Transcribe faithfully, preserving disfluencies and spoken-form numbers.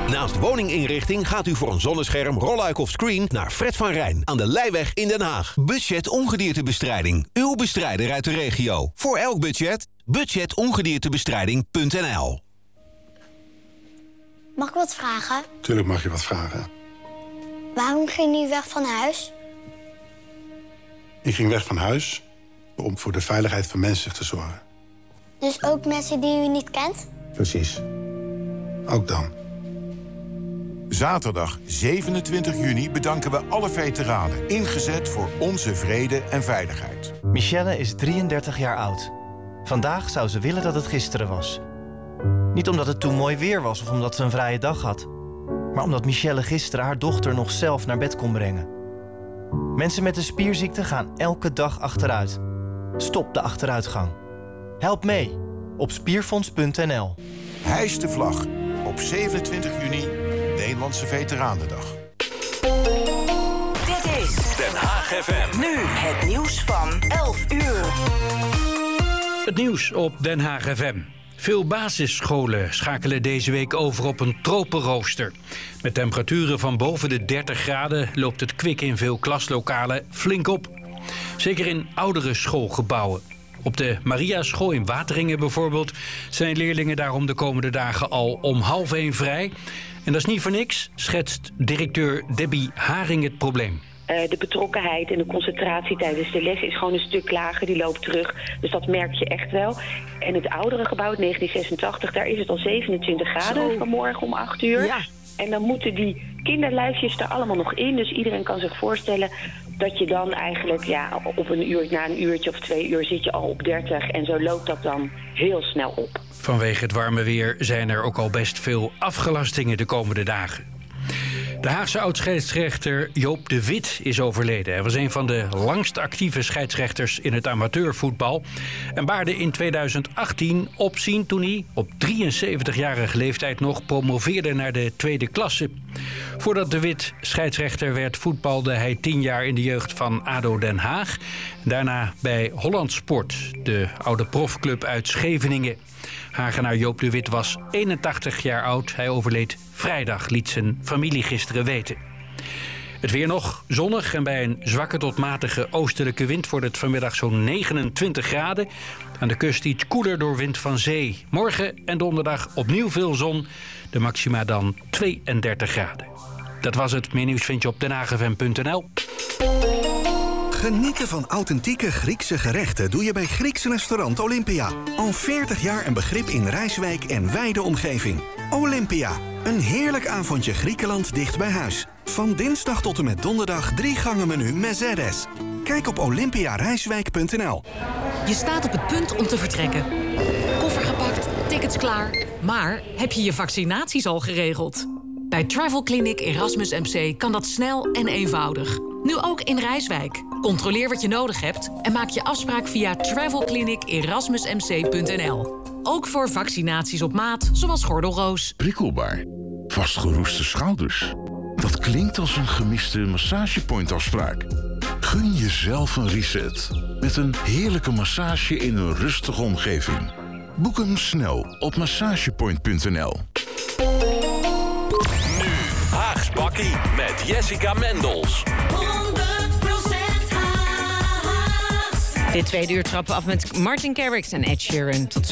Naast woninginrichting gaat u voor een zonnescherm, rolluik of screen naar Fred van Rijn aan de Leijweg in Den Haag. Budget ongediertebestrijding. Uw bestrijder uit de regio. Voor elk budget. budget ongediertebestrijding punt n l. Mag ik wat vragen? Tuurlijk mag je wat vragen. Waarom ging u weg van huis? Ik ging weg van huis om voor de veiligheid van mensen te zorgen. Dus ook mensen die u niet kent? Precies. Ook dan. Zaterdag zevenentwintig juni bedanken we alle veteranen. Ingezet voor onze vrede en veiligheid. Michelle is drieëndertig jaar oud. Vandaag zou ze willen dat het gisteren was. Niet omdat het toen mooi weer was of omdat ze een vrije dag had. Maar omdat Michelle gisteren haar dochter nog zelf naar bed kon brengen. Mensen met een spierziekte gaan elke dag achteruit. Stop de achteruitgang. Help mee op spierfonds punt n l. Hijs de vlag op zevenentwintig juni, Nederlandse Veteranendag. Dit is Den Haag F M. nu het nieuws van elf uur. Het nieuws op Den Haag F M. Veel basisscholen schakelen deze week over op een tropenrooster. Met temperaturen van boven de dertig graden loopt het kwik in veel klaslokalen flink op. Zeker in oudere schoolgebouwen. Op de Mariaschool in Wateringen bijvoorbeeld zijn leerlingen daarom de komende dagen al om half één vrij. En dat is niet voor niks, schetst directeur Debbie Haring het probleem. Uh, de betrokkenheid en de concentratie tijdens de les is gewoon een stuk lager, die loopt terug. Dus dat merk je echt wel. En het oudere gebouw, negentien zesentachtig, daar is het al zevenentwintig graden Zo. vanmorgen om acht uur. Ja. En dan moeten die kinderlijfjes er allemaal nog in. Dus iedereen kan zich voorstellen dat je dan eigenlijk, ja, op een uur, na een uurtje of twee uur zit je al op dertig. En zo loopt dat dan heel snel op. Vanwege het warme weer zijn er ook al best veel afgelastingen de komende dagen. De Haagse oud-scheidsrechter Joop de Wit is overleden. Hij was een van de langst actieve scheidsrechters in het amateurvoetbal en baarde in tweeduizend achttien opzien toen hij op drieënzeventigjarige leeftijd nog promoveerde naar de tweede klasse. Voordat de Wit scheidsrechter werd, voetbalde hij tien jaar in de jeugd van A D O Den Haag. Daarna bij Holland Sport, de oude profclub uit Scheveningen. Hagenaar Joop de Wit was eenentachtig jaar oud. Hij overleed vrijdag, liet zijn familie gisteren weten. Het weer nog zonnig en bij een zwakke tot matige oostelijke wind wordt het vanmiddag zo'n negenentwintig graden. Aan de kust iets koeler door wind van zee. Morgen en donderdag opnieuw veel zon. De maxima dan tweeëndertig graden. Dat was het. Meer nieuws vind je op den haag f m punt n l. Genieten van authentieke Griekse gerechten doe je bij Grieks restaurant Olympia. Al veertig jaar een begrip in Rijswijk en wijde omgeving. Olympia, een heerlijk avondje Griekenland dicht bij huis. Van dinsdag tot en met donderdag drie gangen menu Mezeres. Kijk op olympia rijswijk punt n l. Je staat op het punt om te vertrekken. Koffer gepakt, tickets klaar. Maar heb je je vaccinaties al geregeld? Bij Travel Clinic Erasmus M C kan dat snel en eenvoudig. Nu ook in Rijswijk. Controleer wat je nodig hebt en maak je afspraak via travel clinic erasmus m c punt n l. Ook voor vaccinaties op maat, zoals gordelroos. Prikkelbaar. Vastgeroeste schouders. Dat klinkt als een gemiste massagepointafspraak. Gun jezelf een reset. Met een heerlijke massage in een rustige omgeving. Boek hem snel op massagepoint punt n l. Nu Haags Bakkie met Jessica Mendels. Dit tweede uur trappen we af met Martin Garrix en Ed Sheeran. Tot